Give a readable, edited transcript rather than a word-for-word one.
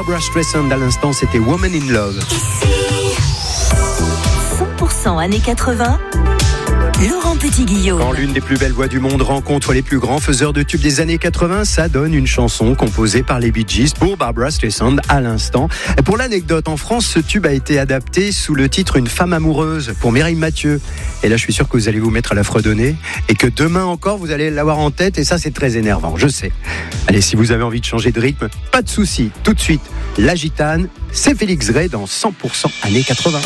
Barbra Streisand à l'instant, c'était Woman in Love. 100% années 80. Laurent Petit-Guillaume. Quand l'une des plus belles voix du monde rencontre les plus grands faiseurs de tubes des années 80, ça donne une chanson composée par les Bee Gees pour Barbra Streisand à l'instant. Et pour l'anecdote, en France, ce tube a été adapté sous le titre Une femme amoureuse pour Mireille Mathieu. Et là, je suis sûr que vous allez vous mettre à la fredonner et que demain encore, vous allez l'avoir en tête et ça, c'est très énervant, je sais. Allez, si vous avez envie de changer de rythme, pas de souci. Tout de suite, La Gitane, c'est Félix Gray dans 100% années 80.